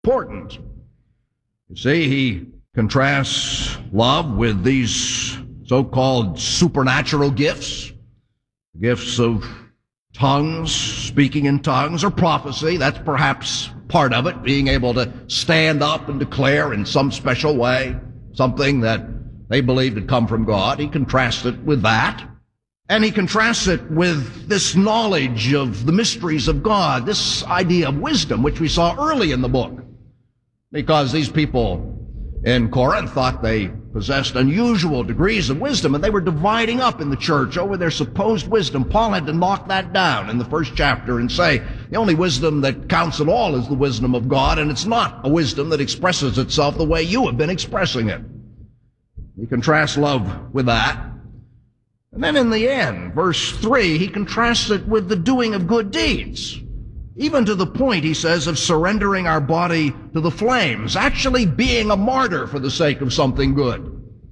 important. You see, he contrasts love with these so-called supernatural gifts, gifts of tongues, speaking in tongues, or prophecy. That's perhaps part of it, being able to stand up and declare in some special way something that they believed had come from God. He contrasts it with that. And he contrasts it with this knowledge of the mysteries of God, this idea of wisdom, which we saw early in the book. Because these people in Corinth thought they possessed unusual degrees of wisdom, and they were dividing up in the church over their supposed wisdom. Paul had to knock that down in the first chapter and say, the only wisdom that counts at all is the wisdom of God, and it's not a wisdom that expresses itself the way you have been expressing it. He contrasts love with that. And then in the end, verse 3, he contrasts it with the doing of good deeds. Even to the point, he says, of surrendering our body to the flames, actually being a martyr for the sake of something good.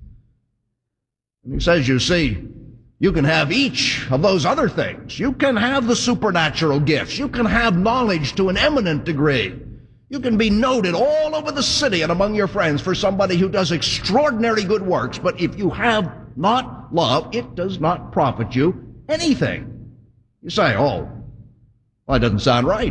And he says, you see, you can have each of those other things. You can have the supernatural gifts. You can have knowledge to an eminent degree. You can be noted all over the city and among your friends for somebody who does extraordinary good works. But if you have not love, it does not profit you anything. You say, oh, well, that doesn't sound right.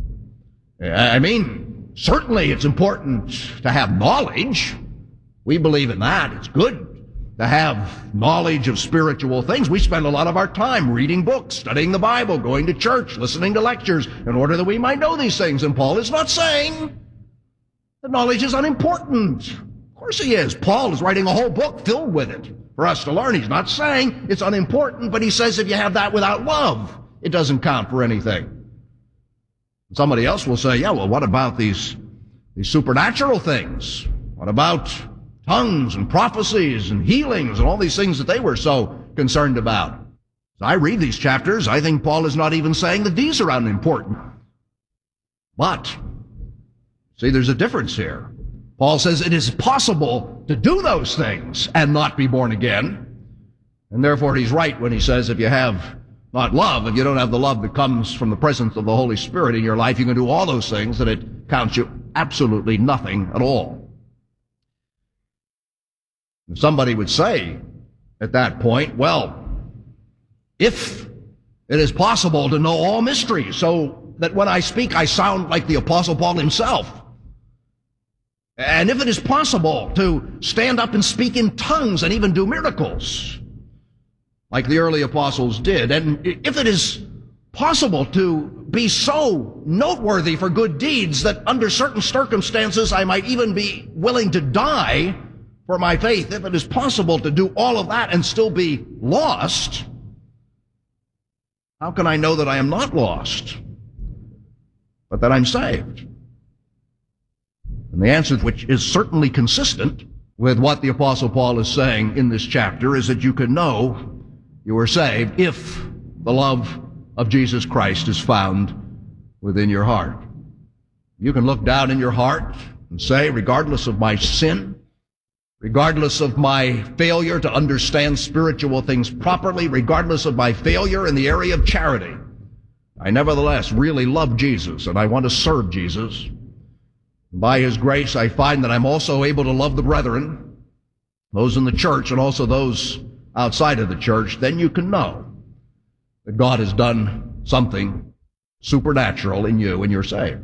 I mean, certainly it's important to have knowledge. We believe in that. It's good to have knowledge of spiritual things. We spend a lot of our time reading books, studying the Bible, going to church, listening to lectures, in order that we might know these things. And Paul is not saying that knowledge is unimportant. Of course he is. Paul is writing a whole book filled with it for us to learn. He's not saying it's unimportant, but he says if you have that without love, it doesn't count for anything. Somebody else will say, yeah, well, what about these supernatural things? What about tongues and prophecies and healings and all these things that they were so concerned about? As I read these chapters, I think Paul is not even saying that these are unimportant. But, see, there's a difference here. Paul says it is possible to do those things and not be born again. And therefore he's right when he says if you have not love, if you don't have the love that comes from the presence of the Holy Spirit in your life, you can do all those things and it counts you absolutely nothing at all. And somebody would say at that point, well, if it is possible to know all mysteries so that when I speak I sound like the Apostle Paul himself, and if it is possible to stand up and speak in tongues and even do miracles, like the early apostles did, and if it is possible to be so noteworthy for good deeds that under certain circumstances I might even be willing to die for my faith, if it is possible to do all of that and still be lost, how can I know that I am not lost, but that I'm saved? And the answer, which is certainly consistent with what the Apostle Paul is saying in this chapter, is that you can know you are saved if the love of Jesus Christ is found within your heart. You can look down in your heart and say, regardless of my sin, regardless of my failure to understand spiritual things properly, regardless of my failure in the area of charity, I nevertheless really love Jesus and I want to serve Jesus. By His grace, I find that I'm also able to love the brethren, those in the church and also those outside of the church. Then you can know that God has done something supernatural in you and you're saved.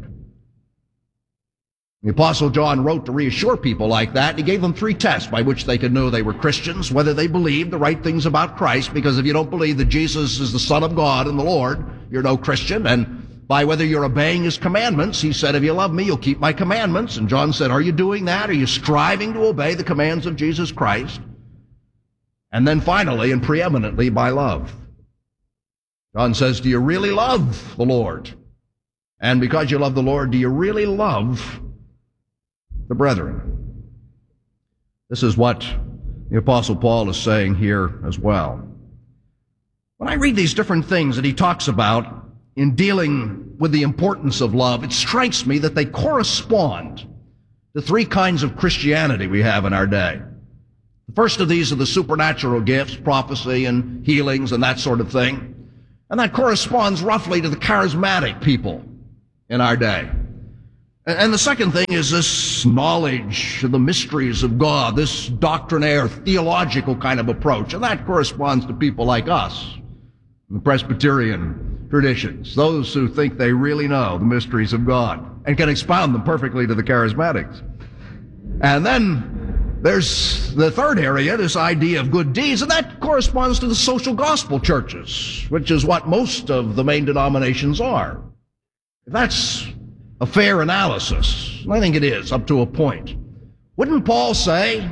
The Apostle John wrote to reassure people like that. He gave them 3 tests by which they could know they were Christians, whether they believed the right things about Christ, because if you don't believe that Jesus is the Son of God and the Lord, you're no Christian. And by whether you're obeying His commandments, He said, if you love me, you'll keep my commandments. And John said, are you doing that? Are you striving to obey the commands of Jesus Christ? And then finally and preeminently by love. John says, do you really love the Lord? And because you love the Lord, do you really love the brethren? This is what the Apostle Paul is saying here as well. When I read these different things that he talks about in dealing with the importance of love, it strikes me that they correspond to 3 kinds of Christianity we have in our day. The first of these are the supernatural gifts, prophecy and healings and that sort of thing. And that corresponds roughly to the charismatic people in our day. And the second thing is this knowledge of the mysteries of God, this doctrinaire, theological kind of approach. And that corresponds to people like us, the Presbyterian traditions, those who think they really know the mysteries of God and can expound them perfectly to the charismatics. And then there's the third area, this idea of good deeds, and that corresponds to the social gospel churches, which is what most of the main denominations are. If that's a fair analysis, and I think it is up to a point, wouldn't Paul say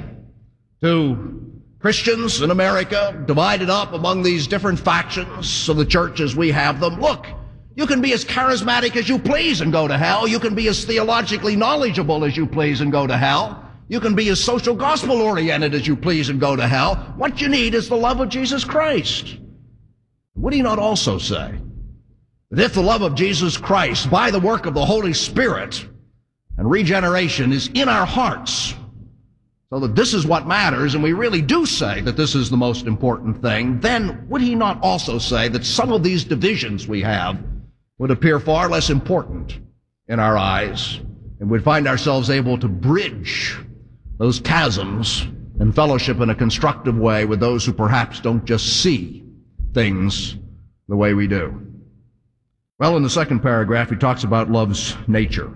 to Christians in America, divided up among these different factions of the church as we have them, look, you can be as charismatic as you please and go to hell. You can be as theologically knowledgeable as you please and go to hell. You can be as social gospel oriented as you please and go to hell. What you need is the love of Jesus Christ. Would he not also say that if the love of Jesus Christ by the work of the Holy Spirit and regeneration is in our hearts, so that this is what matters, and we really do say that this is the most important thing, then would he not also say that some of these divisions we have would appear far less important in our eyes, and we'd find ourselves able to bridge those chasms and fellowship in a constructive way with those who perhaps don't just see things the way we do? Well, in the second paragraph, he talks about love's nature.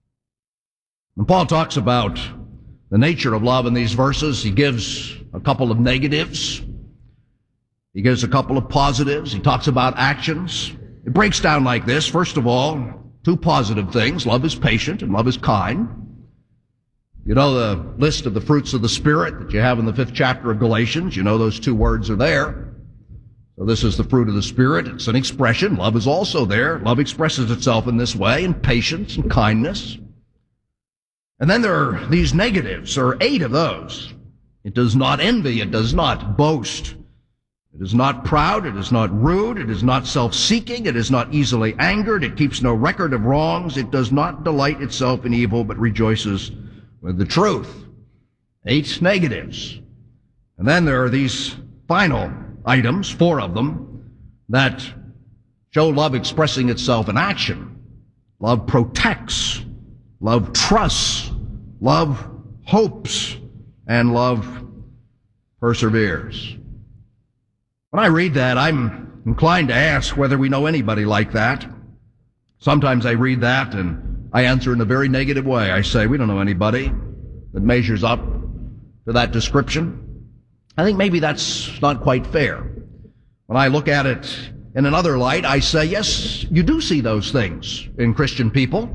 When Paul talks about the nature of love in these verses, he gives a couple of negatives. He gives a couple of positives. He talks about actions. It breaks down like this. First of all, two positive things. Love is patient and love is kind. You know the list of the fruits of the Spirit that you have in the 5th chapter of Galatians. You know those two words are there. So this is the fruit of the Spirit. It's an expression. Love is also there. Love expresses itself in this way, in patience and kindness. And then there are these negatives. There are 8 of those. It does not envy. It does not boast. It is not proud. It is not rude. It is not self-seeking. It is not easily angered. It keeps no record of wrongs. It does not delight itself in evil, but rejoices with the truth. 8 negatives. And then there are these final items, 4 of them, that show love expressing itself in action. Love protects. Love trusts, love hopes, and love perseveres. When I read that, I'm inclined to ask whether we know anybody like that. Sometimes I read that and I answer in a very negative way. I say, we don't know anybody that measures up to that description. I think maybe that's not quite fair. When I look at it in another light, I say, yes, you do see those things in Christian people.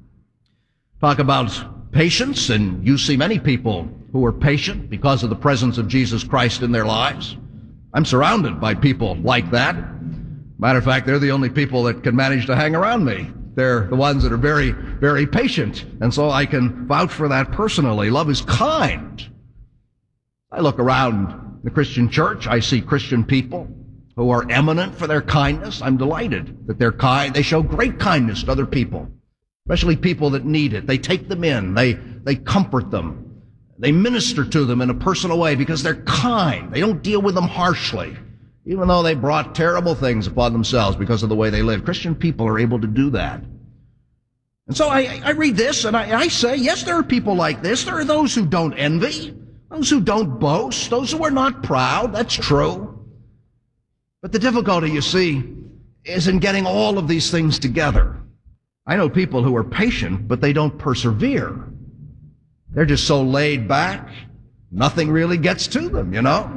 Talk about patience, and you see many people who are patient because of the presence of Jesus Christ in their lives. I'm surrounded by people like that. Matter of fact, they're the only people that can manage to hang around me. They're the ones that are very, very patient, and so I can vouch for that personally. Love is kind. I look around the Christian church, I see Christian people who are eminent for their kindness. I'm delighted that they're kind. They show great kindness to other people, especially people that need it. They take them in. They comfort them. They minister to them in a personal way because they're kind. They don't deal with them harshly, even though they brought terrible things upon themselves because of the way they live. Christian people are able to do that. And so I read this and I say, yes, there are people like this. There are those who don't envy, those who don't boast, those who are not proud. That's true. But the difficulty, you see, is in getting all of these things together. I know people who are patient, but they don't persevere. They're just so laid back, nothing really gets to them, you know?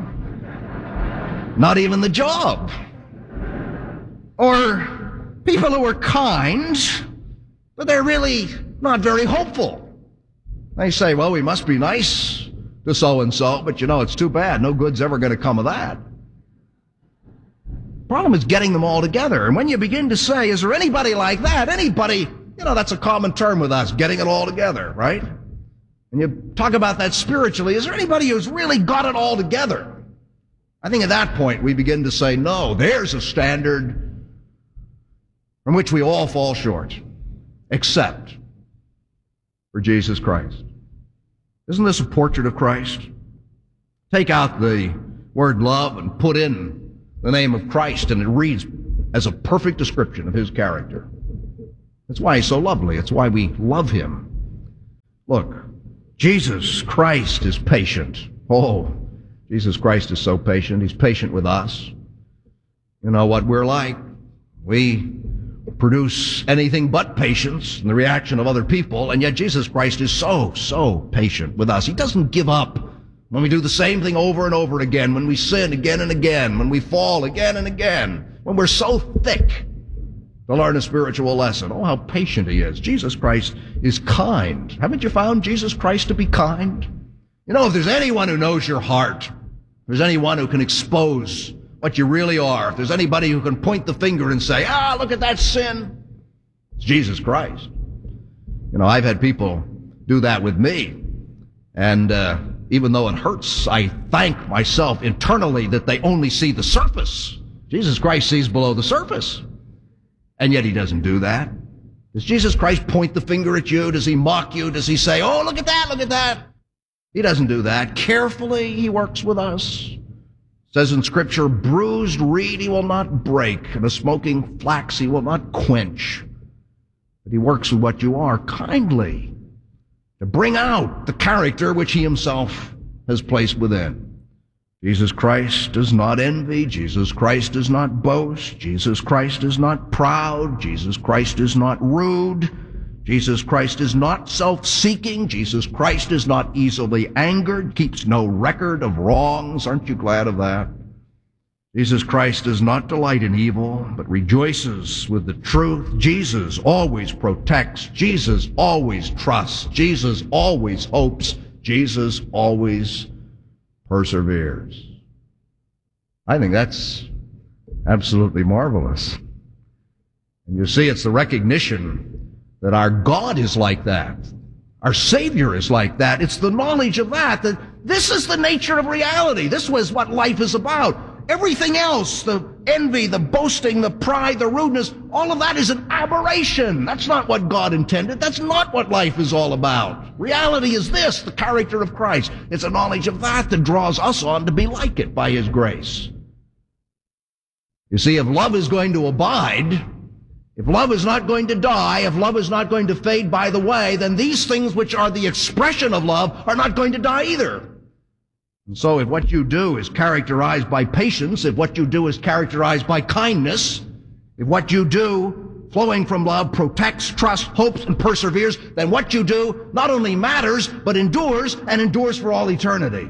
Not even the job. Or people who are kind, but they're really not very hopeful. They say, well, we must be nice to so-and-so, but you know, it's too bad. No good's ever going to come of that. The problem is getting them all together. And when you begin to say, is there anybody like that? Anybody, you know, that's a common term with us, getting it all together, right? And you talk about that spiritually. Is there anybody who's really got it all together? I think at that point we begin to say, no, there's a standard from which we all fall short, except for Jesus Christ. Isn't this a portrait of Christ? Take out the word love and put in the name of Christ, and it reads as a perfect description of his character. That's why he's so lovely. It's why we love him. Look, Jesus Christ is patient. Oh, Jesus Christ is so patient. He's patient with us. You know what we're like. We produce anything but patience in the reaction of other people, and yet Jesus Christ is so patient with us. He doesn't give up when we do the same thing over and over again, when we sin again and again, when we fall again and again, when we're so thick to learn a spiritual lesson. Oh, how patient he is. Jesus Christ is kind. Haven't you found Jesus Christ to be kind? You know, if there's anyone who knows your heart, if there's anyone who can expose what you really are, if there's anybody who can point the finger and say, look at that sin, it's Jesus Christ. You know, I've had people do that with me, and even though it hurts, I thank myself internally that they only see the surface. Jesus Christ sees below the surface. And yet he doesn't do that. Does Jesus Christ point the finger at you? Does he mock you? Does he say, oh, look at that, look at that? He doesn't do that. Carefully he works with us. It says in Scripture, bruised reed he will not break, and a smoking flax he will not quench. But he works with what you are kindly to bring out the character which he himself has placed within. Jesus Christ does not envy. Jesus Christ does not boast. Jesus Christ is not proud. Jesus Christ is not rude. Jesus Christ is not self-seeking. Jesus Christ is not easily angered, keeps no record of wrongs. Aren't you glad of that? Jesus Christ does not delight in evil, but rejoices with the truth. Jesus always protects. Jesus always trusts. Jesus always hopes. Jesus always perseveres. I think that's absolutely marvelous. And you see, it's the recognition that our God is like that. Our Savior is like that. It's the knowledge of that this is the nature of reality. This was what life is about. Everything else, the envy, the boasting, the pride, the rudeness, all of that is an aberration. That's not what God intended. That's not what life is all about. Reality is this, the character of Christ. It's a knowledge of that draws us on to be like it by his grace. You see, if love is going to abide, if love is not going to die, if love is not going to fade by the way, then these things which are the expression of love are not going to die either. And so if what you do is characterized by patience, if what you do is characterized by kindness, if what you do flowing from love protects, trusts, hopes, and perseveres, then what you do not only matters, but endures, and endures for all eternity.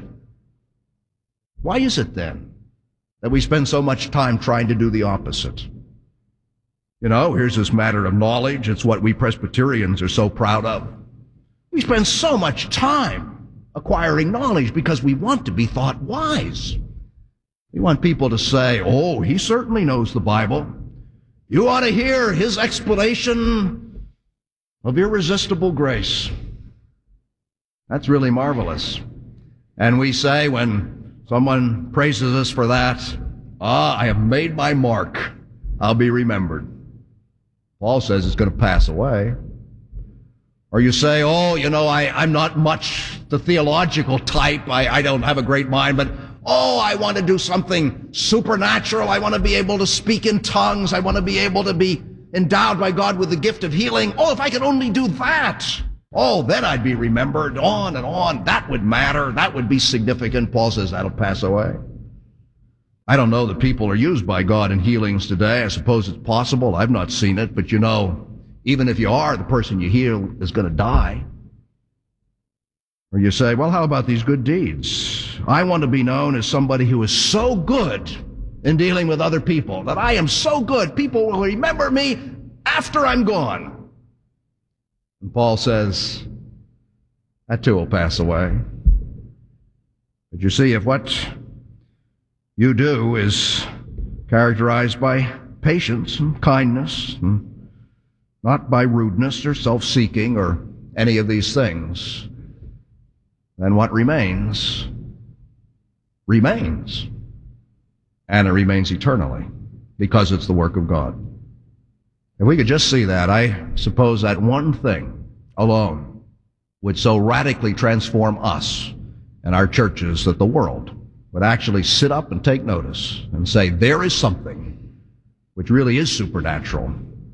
Why is it then that we spend so much time trying to do the opposite? You know, here's this matter of knowledge. It's what we Presbyterians are so proud of. We spend so much time acquiring knowledge because we want to be thought wise. We want people to say, oh, he certainly knows the Bible. You ought to hear his explanation of irresistible grace. That's really marvelous. And we say when someone praises us for that, I have made my mark. I'll be remembered. Paul says it's going to pass away. Or you say, I'm not much the theological type. I don't have a great mind, but, I want to do something supernatural. I want to be able to speak in tongues. I want to be able to be endowed by God with the gift of healing. If I could only do that. Then I'd be remembered. On and on. That would matter. That would be significant. Paul says that'll pass away. I don't know that people are used by God in healings today. I suppose it's possible. I've not seen it, but even if you are, the person you heal is going to die. Or you say, well, how about these good deeds? I want to be known as somebody who is so good in dealing with other people, that I am so good, people will remember me after I'm gone. And Paul says, that too will pass away. But you see, if what you do is characterized by patience and kindness, and not by rudeness or self-seeking or any of these things, then what remains, remains. And it remains eternally, because it's the work of God. If we could just see that, I suppose that one thing alone would so radically transform us and our churches that the world would actually sit up and take notice and say, there is something which really is supernatural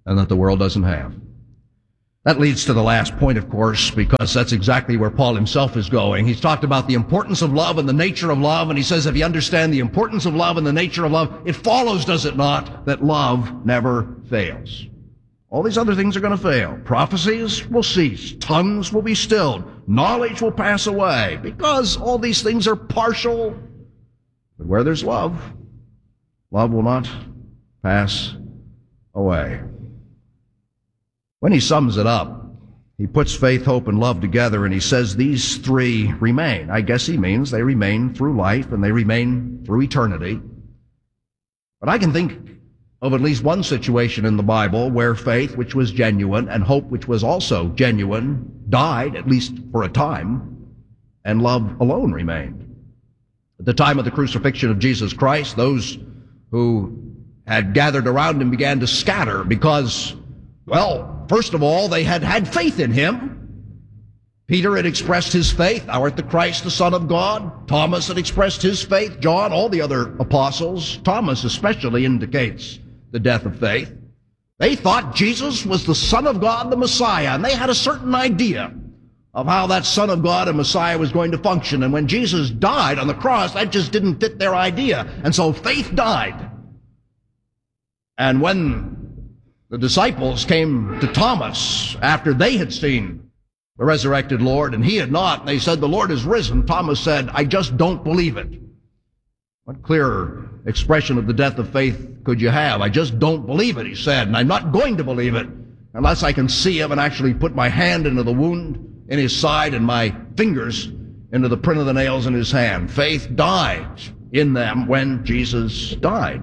and that the world doesn't have. That leads to the last point, of course, because that's exactly where Paul himself is going. He's talked about the importance of love and the nature of love, and he says if you understand the importance of love and the nature of love, it follows, does it not, that love never fails. All these other things are going to fail. Prophecies will cease. Tongues will be stilled. Knowledge will pass away, because all these things are partial. But where there's love, love will not pass away. When he sums it up, he puts faith, hope, and love together, and he says these three remain. I guess he means they remain through life and they remain through eternity. But I can think of at least one situation in the Bible where faith, which was genuine, and hope, which was also genuine, died, at least for a time, and love alone remained. At the time of the crucifixion of Jesus Christ, those who had gathered around him began to scatter because, well, first of all, they had had faith in him. Peter had expressed his faith, "Thou art the Christ, the Son of God." Thomas had expressed his faith. John, all the other apostles. Thomas especially indicates the death of faith. They thought Jesus was the Son of God, the Messiah, and they had a certain idea of how that Son of God and Messiah was going to function. And when Jesus died on the cross, that just didn't fit their idea. And so faith died. And when the disciples came to Thomas after they had seen the resurrected Lord, and he had not, and they said, "The Lord is risen," Thomas said, "I just don't believe it." What clearer expression of the death of faith could you have? "I just don't believe it," he said, "and I'm not going to believe it unless I can see him and actually put my hand into the wound in his side and my fingers into the print of the nails in his hand." Faith died in them when Jesus died.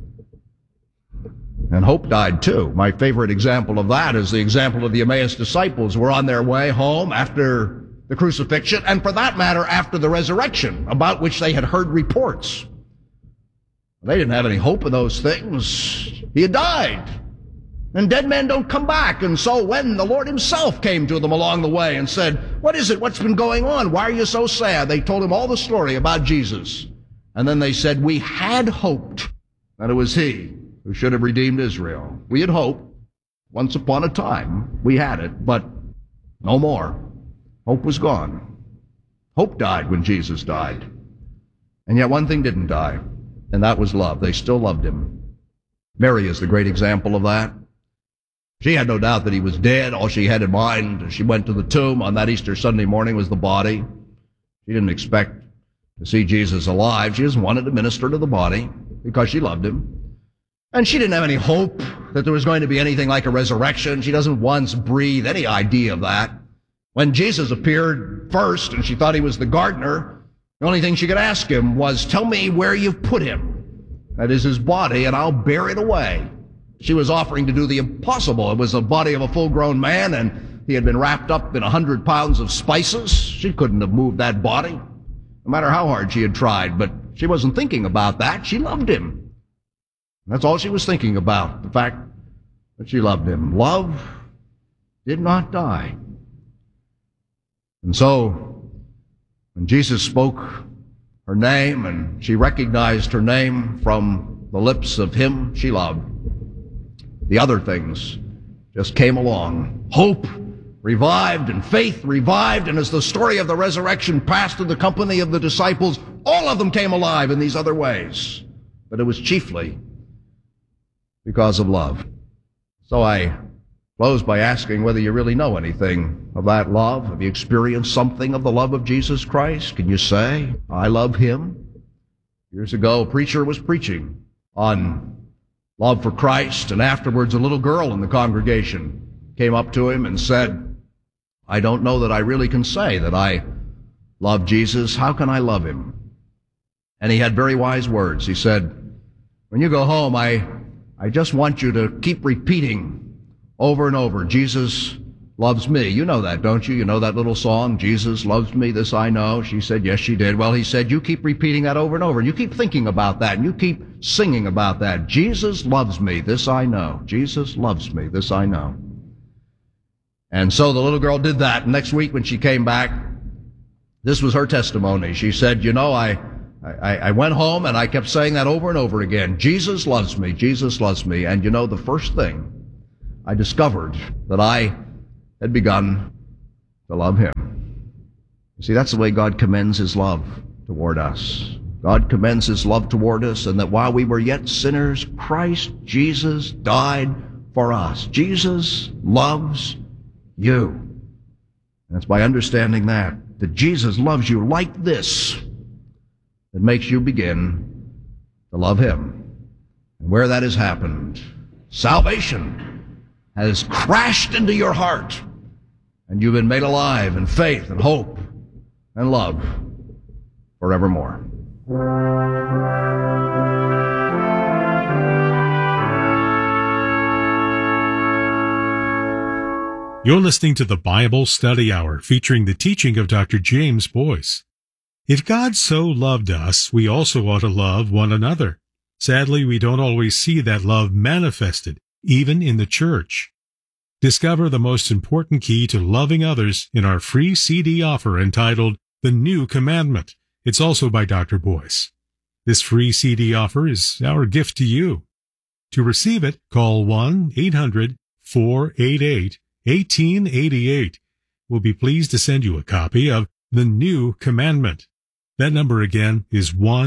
And hope died too. My favorite example of that is the example of the Emmaus disciples who were on their way home after the crucifixion, and for that matter, after the resurrection, about which they had heard reports. They didn't have any hope in those things. He had died. And dead men don't come back. And so when the Lord himself came to them along the way and said, "What is it? What's been going on? Why are you so sad?" They told him all the story about Jesus. And then they said, "We had hoped that it was he who should have redeemed Israel." We had hoped. Once upon a time, we had it, but no more. Hope was gone. Hope died when Jesus died. And yet one thing didn't die, and that was love. They still loved him. Mary is the great example of that. She had no doubt that he was dead. All she had in mind as she went to the tomb on that Easter Sunday morning was the body. She didn't expect to see Jesus alive. She just wanted to minister to the body because she loved him. And she didn't have any hope that there was going to be anything like a resurrection. She doesn't once breathe any idea of that. When Jesus appeared first and she thought he was the gardener, the only thing she could ask him was, "Tell me where you've put him. That is his body, and I'll bear it away." She was offering to do the impossible. It was the body of a full-grown man, and he had been wrapped up in 100 pounds of spices. She couldn't have moved that body, no matter how hard she had tried. But she wasn't thinking about that. She loved him. That's all she was thinking about, the fact that she loved him. Love did not die. And so, when Jesus spoke her name and she recognized her name from the lips of him she loved, the other things just came along. Hope revived and faith revived, and as the story of the resurrection passed through the company of the disciples, all of them came alive in these other ways. But it was chiefly because of love. So I close by asking whether you really know anything of that love. Have you experienced something of the love of Jesus Christ? Can you say, "I love him"? Years ago, a preacher was preaching on love for Christ, and afterwards a little girl in the congregation came up to him and said, "I don't know that I really can say that I love Jesus. How can I love him?" And he had very wise words. He said, "When you go home, I just want you to keep repeating over and over, 'Jesus loves me.'" You know that, don't you? You know that little song, "Jesus loves me, this I know." She said, "Yes, she did." Well, he said, "You keep repeating that over and over, and you keep thinking about that, and you keep singing about that. Jesus loves me, this I know. Jesus loves me, this I know." And so the little girl did that. Next week when she came back, this was her testimony. She said, "You know, I went home and I kept saying that over and over again. Jesus loves me, Jesus loves me." And you know, the first thing I discovered that I had begun to love him. You see, that's the way God commends his love toward us. God commends his love toward us, and that while we were yet sinners, Christ Jesus died for us. Jesus loves you. And it's by understanding that Jesus loves you like this that makes you begin to love him. And where that has happened, salvation has crashed into your heart, and you've been made alive in faith and hope and love forevermore. You're listening to the Bible Study Hour, featuring the teaching of Dr. James Boyce. If God so loved us, we also ought to love one another. Sadly, we don't always see that love manifested, even in the church. Discover the most important key to loving others in our free CD offer entitled The New Commandment. It's also by Dr. Boyce. This free CD offer is our gift to you. To receive it, call 1-800-488-1888. We'll be pleased to send you a copy of The New Commandment. That number again is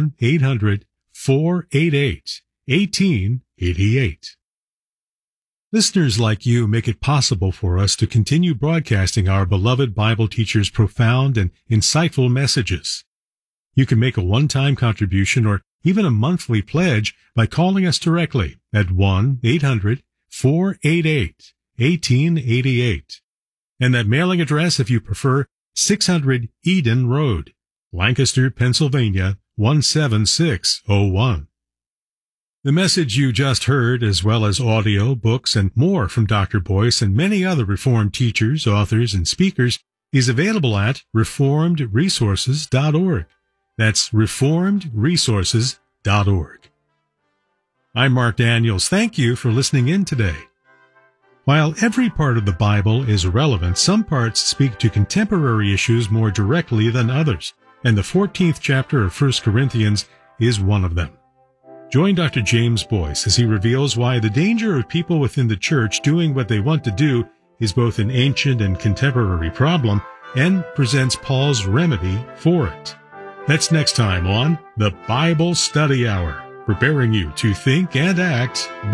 1-800-488-1888. Listeners like you make it possible for us to continue broadcasting our beloved Bible teachers' profound and insightful messages. You can make a one-time contribution or even a monthly pledge by calling us directly at 1-800-488-1888. And that mailing address, if you prefer, 600 Eden Road, Lancaster, Pennsylvania, 17601. The message you just heard, as well as audio, books, and more from Dr. Boyce and many other Reformed teachers, authors, and speakers, is available at reformedresources.org. That's reformedresources.org. I'm Mark Daniels. Thank you for listening in today. While every part of the Bible is relevant, some parts speak to contemporary issues more directly than others, and the 14th chapter of 1 Corinthians is one of them. Join Dr. James Boyce as he reveals why the danger of people within the church doing what they want to do is both an ancient and contemporary problem, and presents Paul's remedy for it. That's next time on the Bible Study Hour, preparing you to think and act